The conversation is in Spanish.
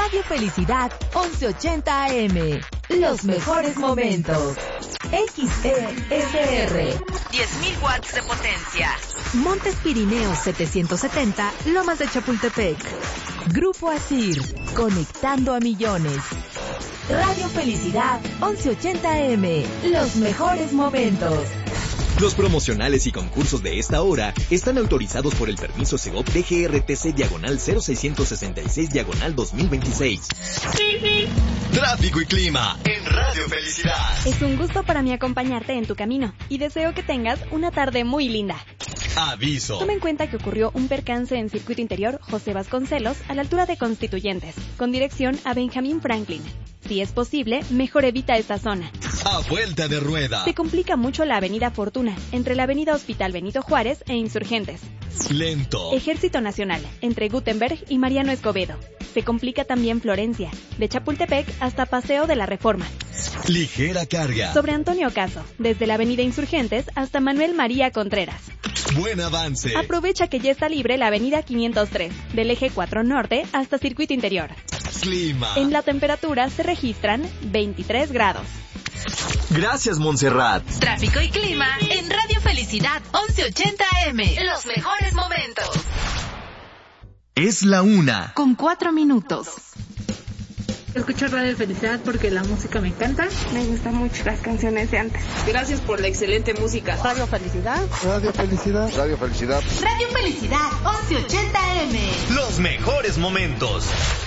Radio Felicidad 1180 AM. Los mejores momentos. XESR. 10.000 watts de potencia. Montes Pirineos 770, Lomas de Chapultepec. Grupo Asir, conectando a millones. Radio Felicidad 1180 AM. Los mejores momentos. Los promocionales y concursos de esta hora están autorizados por el permiso Segov DGRTC/0666/2026. Tráfico y clima en Radio Felicidad. Es un gusto para mí acompañarte en tu camino y deseo que tengas una tarde muy linda. Aviso. Toma en cuenta que ocurrió un percance en Circuito Interior José Vasconcelos a la altura de Constituyentes, con dirección a Benjamín Franklin. Si es posible, mejor evita esta zona. A vuelta de rueda. Se complica mucho la avenida Fortuna, entre la avenida Hospital Benito Juárez e Insurgentes. Lento. Ejército Nacional, entre Gutenberg y Mariano Escobedo. Se complica también Florencia, de Chapultepec hasta Paseo de la Reforma. Ligera carga. Sobre Antonio Caso, desde la avenida Insurgentes hasta Manuel María Contreras. Buen avance. Aprovecha que ya está libre la avenida 503, del eje 4 Norte hasta Circuito Interior. Clima. En la temperatura se registran 23 grados. Gracias, Montserrat. Tráfico y clima en Radio Felicidad 1180 AM. Los mejores momentos. Es la 1:04. Escucho Radio Felicidad porque la música me encanta. Me gustan mucho las canciones de antes. Gracias por la excelente música. Radio Felicidad. Radio Felicidad. Radio Felicidad. Radio Felicidad 1180 AM. Los mejores momentos.